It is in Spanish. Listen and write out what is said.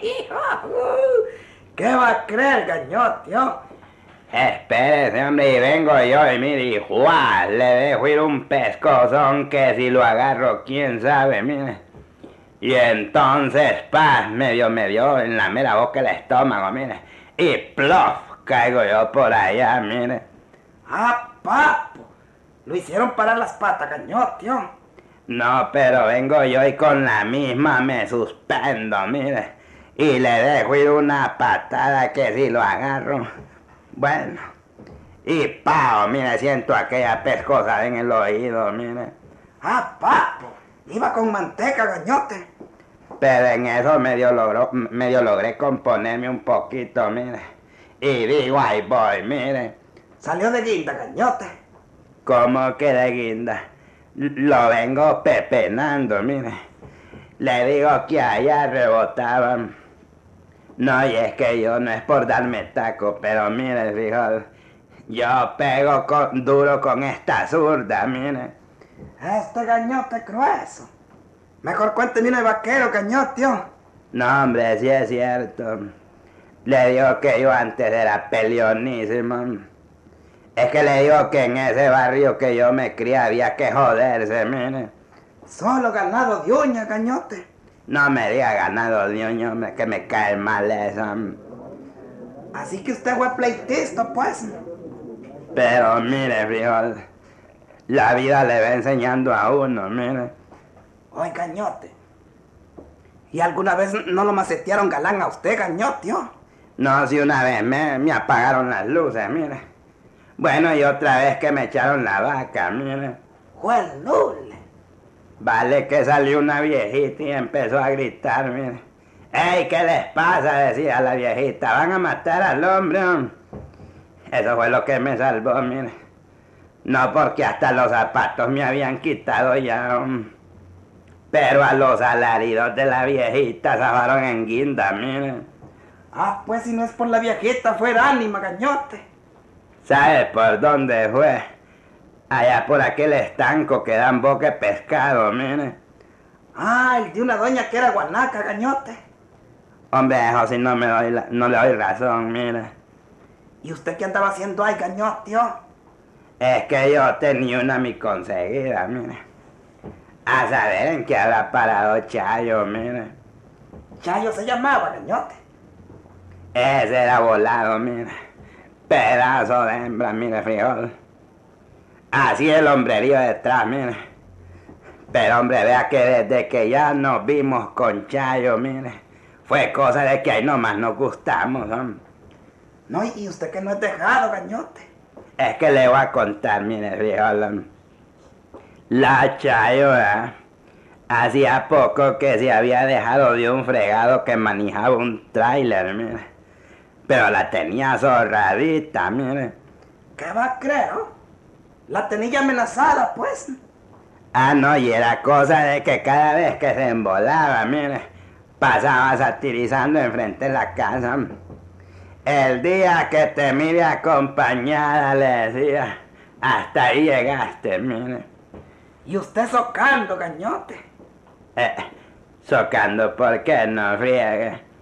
¿Qué va a creer, gañote? Espérese, hombre, y vengo yo y mire, ¡juá! Le dejo ir un pescozón que si lo agarro, quién sabe, mire. Y entonces, me dio en la mera boca el estómago, mire. Y plof, caigo yo por allá, mire. ¡Ah, papo! Lo hicieron parar las patas, gañote. No, pero vengo yo y con la misma me suspendo, mire. Y le dejo ir una patada que si lo agarro. Bueno, y pao, mire, siento aquella pescosa en el oído, mire. ¡Ah, papo! Iba con manteca, gañote. Pero en eso medio logré componerme un poquito, mire. Y digo, ahí voy, mire. Salió de guinda, gañote. ¿Cómo que de guinda? Lo vengo pepenando, mire. Le digo que allá rebotaban. No, y es que yo no es por darme taco, pero mire, frijol, yo pego duro con esta zurda, mire. Este gañote grueso. Mejor cuénteme una de vaquero, gañote. No, hombre, sí es cierto. Le digo que yo antes era peleonísimo. Es que le digo que en ese barrio que yo me crié había que joderse, mire. Solo ganado de uña, gañote. No me diga ganado de uña, hombre, que me cae mal eso. Así que usted fue pleitista, pues. Pero mire, frijol, la vida le va enseñando a uno, mire. Oye, gañote. ¿Y alguna vez no lo macetearon galán a usted, gañote? No, si una vez me apagaron las luces, mire. Bueno, y otra vez que me echaron la vaca, mire. ¡Juelule! Vale que salió una viejita y empezó a gritar, mire. ¡Ey, qué les pasa! Decía la viejita. ¡Van a matar al hombre! Eso fue lo que me salvó, mire. No porque hasta los zapatos me habían quitado ya. Pero a los alaridos de la viejita zafaron en guinda, mire. Ah, pues si no es por la viejita, fue el ánima, gañote. ¿Sabe por dónde fue? Allá por aquel estanco que dan boca de pescado, mire. Ah, el de una doña que era guanaca, gañote. Hombre, eso sí no le doy razón, mire. ¿Y usted qué andaba haciendo ahí, gañote? Es que yo tenía una mi conseguida, mire. A saber en qué habrá parado Chayo, mire. Chayo se llamaba, gañote. Ese era volado, mire. Pedazo de hembra, mire, frijol. Así el hombrerío detrás, mire. Pero hombre, vea que desde que ya nos vimos con Chayo, mire, fue cosa de que ahí nomás nos gustamos, hombre. No, y usted que no es dejado, gañote. Es que le voy a contar, mire, frijol. La Chayo, hacía poco que se había dejado de un fregado que manejaba un tráiler, mire. Pero la tenía zorradita, mire. ¿Qué va a creer, La tenía amenazada, pues. Ah, no, y era cosa de que cada vez que se embolaba, mire, pasaba satirizando enfrente de la casa. El día que te mire acompañada, le decía, hasta ahí llegaste, mire. ¿Y usted socando, gañote? Socando, ¿por qué no friegue?